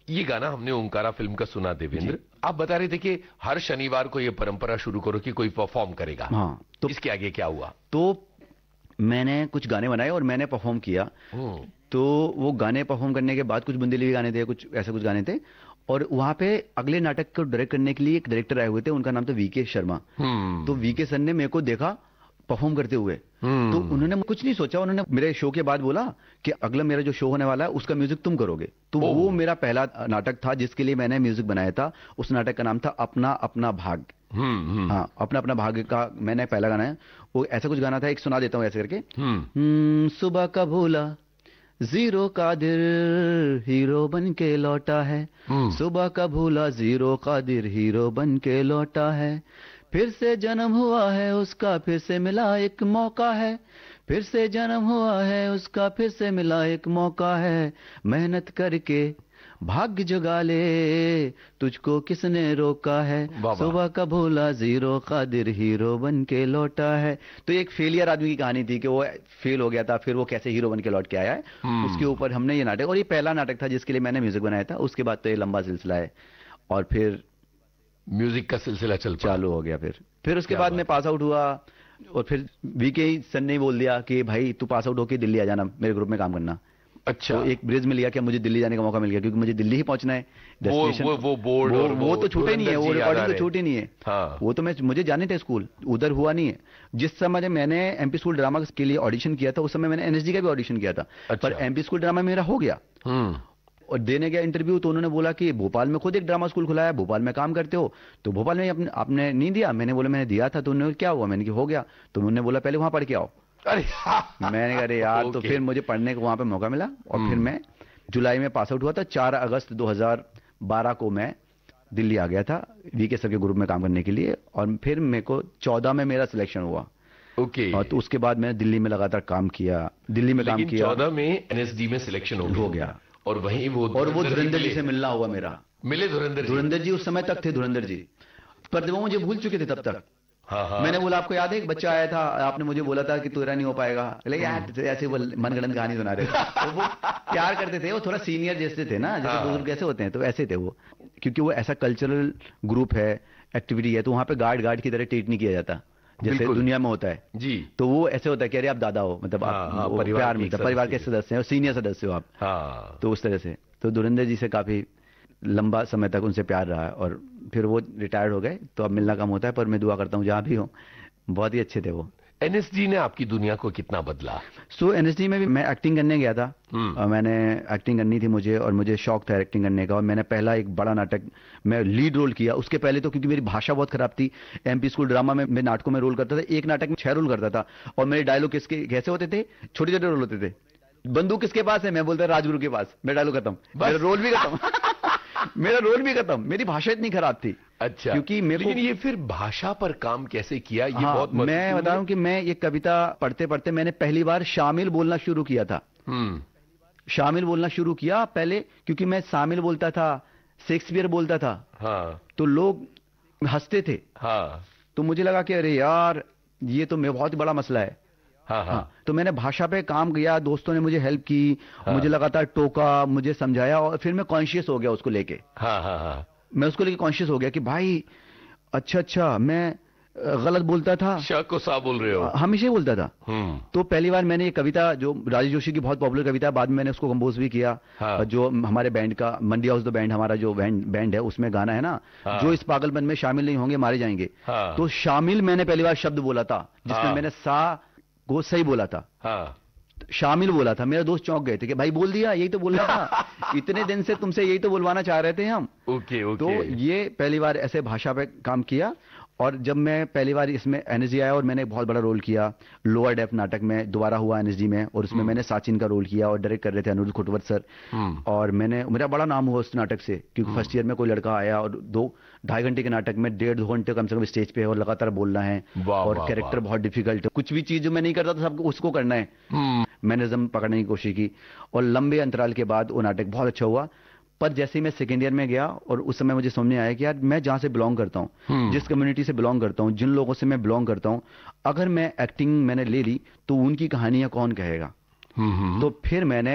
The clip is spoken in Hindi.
ये गाना हमने ओंकारा फिल्म का सुना देवेंद्र, आप बता रहे थे कि हर शनिवार को ये परंपरा शुरू करो कि कोई परफॉर्म करेगा। हाँ, तो इसके आगे क्या हुआ? तो मैंने कुछ गाने बनाए और मैंने परफॉर्म किया। तो वो गाने परफॉर्म करने के बाद कुछ बुंदेली गाने थे, कुछ ऐसे कुछ गाने थे, और वहां पे अगले नाटक को डायरेक्ट करने के लिए एक डायरेक्टर आए हुए थे, उनका नाम था वीके शर्मा। तो वीके सर ने मेरे को देखा परफॉर्म करते हुए, तो उन्होंने कुछ नहीं सोचा, उन्होंने मेरे शो के बाद बोला कि अगला मेरा जो शो होने वाला है उसका म्यूजिक तुम करोगे। तो वो मेरा पहला नाटक था जिसके लिए मैंने म्यूजिक बनाया था। उस नाटक का नाम था अपना अपना भाग्य। हाँ, अपना अपना भाग्य का मैंने पहला गाना है। वो ऐसा कुछ गाना था, एक सुना देता हूँ ऐसे करके। सुबह का भूला जीरो कादिर हीरो बन के लौटा है, सुबह का भूला जीरो कादिर हीरो बन के लौटा है, फिर से जन्म हुआ है उसका फिर से मिला एक मौका है, फिर से जन्म हुआ है उसका फिर से मिला एक मौका है, मेहनत करके भाग्य जगा ले तुझको किसने रोका है, सुबह का भूला जीरो कादिर हीरो बन के लौटा है। तो एक फेलियर आदमी की कहानी थी कि वो फेल हो गया था, फिर वो कैसे हीरो बन के लौट के आया है, उसके ऊपर हमने ये नाटक, और ये पहला नाटक था जिसके लिए मैंने म्यूजिक बनाया था। उसके बाद तो ये लंबा सिलसिला है और फिर म्यूजिक का सिलसिला चालू हो गया। फिर उसके बाद मैं पास आउट हुआ और फिर वीके सर ने बोल दिया कि भाई तू पास आउट होके दिल्ली आ जाना, मेरे ग्रुप में काम करना। अच्छा, तो एक ब्रिज मिल गया कि मुझे दिल्ली जाने का मौका मिल गया, क्योंकि मुझे दिल्ली ही पहुंचना है। वो बोर्ड वो तो छूटे नहीं है, वो रिकॉर्डिंग तो छूटी नहीं है। हाँ। वो तो मुझे जाने थे स्कूल, उधर हुआ नहीं है। जिस समय मैंने एमपी स्कूल ड्रामा के लिए ऑडिशन किया था, उस समय मैंने एनएसडी का भी ऑडिशन किया था। अच्छा। पर एमपी स्कूल ड्रामा मेरा हो गया और देने गया इंटरव्यू, तो उन्होंने बोला कि भोपाल में खुद एक ड्रामा स्कूल खुला है, भोपाल में काम करते हो, तो भोपाल में आपने नहीं दिया। मैंने बोला मैंने दिया था। तो उन्होंने क्या हुआ, मैंने कहा हो गया। तो उन्होंने बोला पहले वहां पढ़ के आओ। अरे मैंने कहा अरे यार। तो फिर मुझे पढ़ने को वहां पे मौका मिला और फिर मैं जुलाई में पास आउट हुआ था। 4 अगस्त 2012 को मैं दिल्ली आ गया था वीके सर के ग्रुप में काम करने के लिए, और फिर मेरे को 14 में मेरा सिलेक्शन हुआ। और तो उसके बाद मैंने दिल्ली में लगातार काम किया, दिल्ली में काम किया। 14 में एनएसडी में सिलेक्शन हो गया और वहीं वो धुरंधर जी से मिलना हुआ मेरा। मिले धुरंधर जी उस समय तक थे, धुरंधर जी, पर वो मुझे भूल चुके थे तब तक। हाँ। मैंने बोला आपको याद है एक बच्चा आया था, आपने मुझे बोला था कि तेरा नहीं हो पाएगा, लेकिन यार ऐसे वो मनगढ़ंत कहानी सुना रहे थे। तो वो प्यार करते थे, वो थोड़ा सीनियर जैसे थे ना, जैसे बुजुर्ग कैसे होते हैं, तो ऐसे थे वो। क्योंकि वो ऐसा कल्चरल ग्रुप है, एक्टिविटी है, तो वहां पे गार्ड की तरह ट्रीट नहीं किया जाता जैसे दुनिया में होता है जी। तो वो ऐसे होता है कि अरे आप दादा हो, मतलब आप प्यार मिलता, परिवार के सदस्य हैं और सीनियर सदस्य हो आप। तो उस तरह से तो धुरंधर जी से काफी लंबा समय तक उनसे प्यार रहा, और फिर वो रिटायर्ड हो गए तो अब मिलना कम होता है, पर मैं दुआ करता हूँ जहां भी हूँ। बहुत ही अच्छे थे वो। एनएसडी ने आपकी दुनिया को कितना बदला? एनएसडी में भी मैं एक्टिंग करने गया था। मैंने एक्टिंग करनी थी मुझे, और मुझे शौक था एक्टिंग करने का, और मैंने पहला एक बड़ा नाटक मैं लीड रोल किया। उसके पहले तो क्योंकि मेरी भाषा बहुत खराब थी, एमपी स्कूल ड्रामा में मैं नाटकों में रोल करता था, एक नाटक में 6 रोल करता था, और मेरे डायलॉग कैसे होते थे, छोटे छोटे रोल होते थे। बंदूक किसके पास है, मैं बोलता राजगुरु के पास, मेरा डायलॉग खत्म, मेरा रोल भी खत्म। मेरा रोल भी खत्म, मेरी भाषा इतनी खराब थी। अच्छा, क्योंकि लेकिन ये फिर भाषा पर काम कैसे किया, ये बहुत मैं बता रहा हूं कि मैं ये कविता पढ़ते पढ़ते मैंने पहली बार शामिल बोलना शुरू किया था। शामिल बोलना शुरू किया पहले, क्योंकि मैं शामिल बोलता था, शेक्सपियर बोलता था। हाँ। तो लोग हंसते थे। हाँ। तो मुझे लगा कि अरे यार ये तो बहुत बड़ा मसला है। हाँ। तो मैंने भाषा पे काम किया, दोस्तों ने मुझे हेल्प की, मुझे लगातार टोका, मुझे समझाया, और फिर मैं कॉन्शियस हो गया उसको लेके। मैं उसको लेके कॉन्शियस हो गया कि भाई अच्छा मैं गलत बोलता था, को सा बोल रहे हो, हमेशा बोलता था। तो पहली बार मैंने ये कविता, जो राजेश जोशी की बहुत पॉपुलर कविता, बाद में मैंने उसको कंपोज भी किया। जो हमारे बैंड का मंडी हाउस द बैंड, हमारा जो बैंड है, उसमें गाना है ना, जो इस पागलपन में शामिल नहीं होंगे मारे जाएंगे। तो शामिल मैंने पहली बार शब्द बोला था, जिसमें मैंने सा को सही बोला था। शामिल बोला था। मेरे दोस्त चौंक गए थे कि भाई बोल दिया, यही तो बोलना था, इतने दिन से तुमसे यही तो बुलवाना चाह रहे थे हम। ओके। तो ये पहली बार ऐसे भाषा पे काम किया। और जब मैं पहली बार इसमें एनएसडी आया, और मैंने एक बहुत बड़ा रोल किया लोअर डेफ नाटक में, दोबारा हुआ एनएसडी में, और उसमें मैंने साचिन का रोल किया, और डायरेक्ट कर रहे थे अनुरुद्ध खुटवत सर। और मेरा बड़ा नाम हुआ उस नाटक से, क्योंकि फर्स्ट ईयर में कोई लड़का आया और 2-2.5 घंटे के नाटक में 1.5-2 घंटे कम से कम स्टेज पे है, और लगातार बोलना है, और कैरेक्टर बहुत डिफिकल्ट है, कुछ भी चीज जो मैं नहीं करता था सबको उसको करना है। मैनरिज्म पकड़ने की कोशिश की, और लंबे अंतराल के बाद वो नाटक बहुत अच्छा हुआ। पर जैसे ही मैं सेकेंड ईयर में गया, और उस समय मुझे समझ में आया कि यार मैं जहां से बिलोंग करता हूं, जिस कम्युनिटी से बिलोंग करता हूं, जिन लोगों से मैं बिलोंग करता हूं, अगर मैं एक्टिंग मैंने ले ली तो उनकी कहानियां कौन कहेगा। तो फिर मैंने